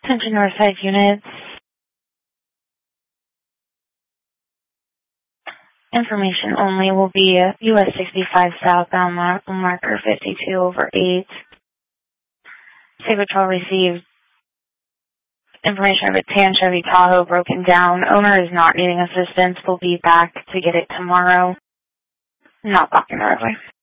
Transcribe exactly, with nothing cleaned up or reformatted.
Attention Northside units. Information only will be U S sixty-five southbound mar marker fifty-two over eight. State Patrol received information of a tan Chevy Tahoe broken down. Owner is not needing assistance. We'll be back to get it tomorrow. Not blocking the roadway.